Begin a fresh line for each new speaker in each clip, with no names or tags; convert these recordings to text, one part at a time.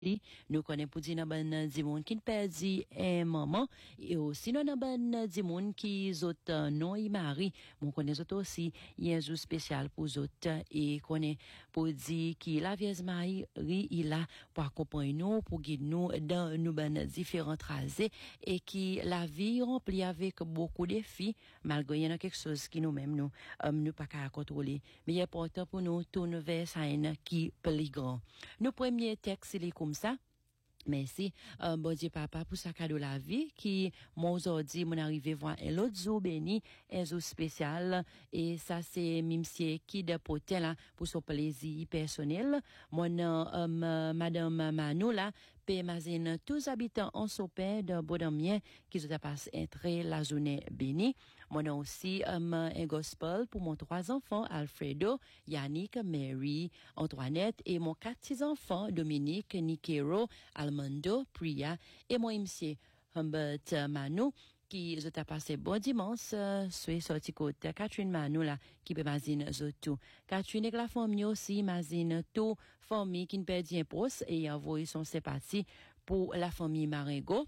Nous connaissons pour dire ban di monde qui perdu un maman et aussi nous ban di monde qui autres non y mari. Mon connaît autres aussi il y a un jour spécial pour autres et connaît pour dire qui la Vierge Marie il a pour accompagner nous pour guider nous dans nous ban différents trajets et qui la vie remplie avec beaucoup de défis malgré il y a quelque chose qui nous-mêmes nous pas qu'à contrôler mais il est important pour nous tourner vers ça qui plus grand. Nos premiers textes c'est comme ça. Merci, bon Dieu papa pour sa cadeau la vie qui mon aujourd'hui mon arrivé voir un autre jour béni un jour spécial et ça c'est mimsier qui de poté là pour son plaisir personnel mon madame Manou là Mazine tous habitants en sopé de Bodamien qui se passe entrer la journée bénie. Mon aussi un gospel pour mon 3 enfants Alfredo, Yannick, Mary, Antoinette et mon 4 petits enfants Dominique, Nikero, Almondo, Priya et mon MC Humbert Manu qui je t'a passé bon dimanche soit sorti côté Catherine Manu là qui peut mazine tout Catherine et la famille aussi mazine tout famille qui ne perdit un poste et envoyé son c'est parti pour la famille Marengo.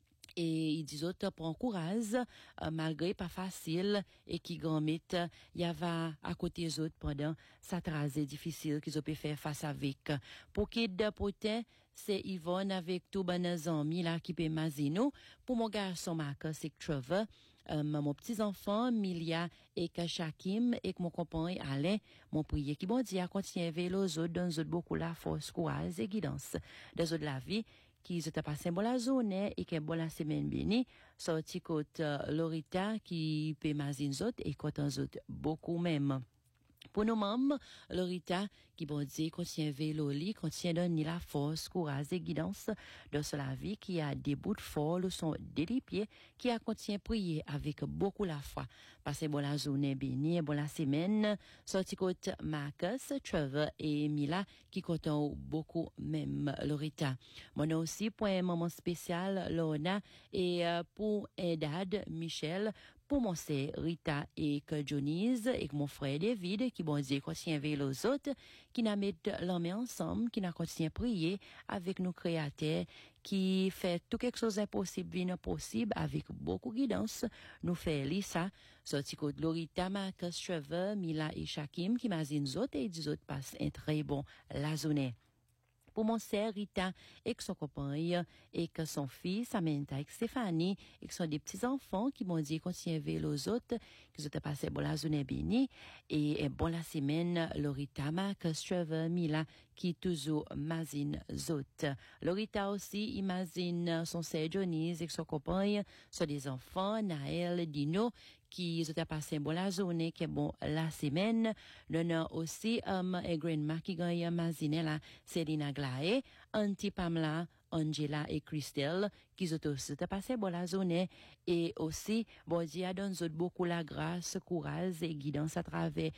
Et ils disent autres prend courage malgré pas facile et qui grand-mite y avait à côté des autres pendant ça tracé difficile qu'ils ont pu faire face avec pour qui de potin c'est Yvonne avec tout bon amis là qui peut mazino pour mon garçon Marcus et Trevor mon petit enfant Milia et Shakim et mon compagnon Alain mon prier qui bon Dieu continue vers les autres dans beaucoup la force courage et guidance des autres de la vie qui se passé bon la journée et que bon la semaine bénie sorti côté Lorita qui peut mazine autres et côté autres beaucoup même. Pour nos mamans, Lorita, qui bon Dieu, contient vélo lit, contient donner la force, courage et guidance dans la vie, qui a des bouts de folle, sont délipiés, qui a contient prier avec beaucoup la foi. Passez bon la journée bénie, bon la semaine, sorti côté Marcus, Trevor et Mila, qui comptent beaucoup même Lorita. Mon aussi, pour un moment spécial, Lorna, et pour Edad, Michel, pour mon sœur Rita et que Jonise et que mon frère David qui bon Dieu continue avec les autres qui n'a mis l'homme ensemble qui n'a continué prier avec nos créateurs qui fait tout quelque chose d'impossible vient possible avec beaucoup de guidance nous fait Lisa sorti côté Lorita Marcus Trevor Mila et Shakim qui mazine autres et les autres passent un très bon la journée. Pour mon sœur Rita et que son copain et que son fils Samantha avec Stéphanie et que sont des petits enfants qui m'ont dit continuer avec les autres qui ont passé bon la journée bénie et bon la semaine Lorita Marcus Trevor Mila qui toujours mazine zot. Lorita aussi imagine son sœur Jonise et que son copain sont des enfants Naël Dino qui ont passé bon la journée qui est bon la semaine. Nous aussi et grandma qui gagne mazine là Selina Glaé, Auntie Pamela, Angela et Christelle qui ont aussi passé bon la journée et aussi bon Dieu donne beaucoup la grâce, courage et guidance à travers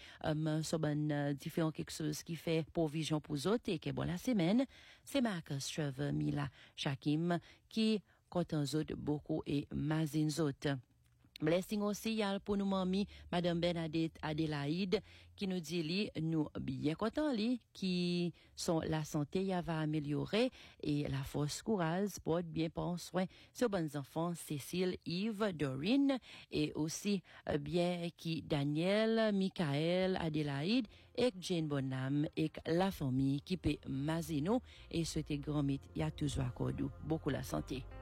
différents quelque chose qui fait provision pour eux autres et qui est bon la semaine. C'est Marcus Trevor Mila Shakim qui compte en autres beaucoup et mazine autres. Blessing aussi yal pour nous mamie madame Bernadette Adélaïde qui nous dit li nous bien content li qui sont la santé y va améliorer et la force courage pour bien prendre soin sur bonnes enfants Cécile Yves Dorine et aussi bien qui Daniel Michael Adélaïde et Jane Bonham et la famille qui peut mazino et souhaiter grand mythe y a toujours accordé beaucoup la santé.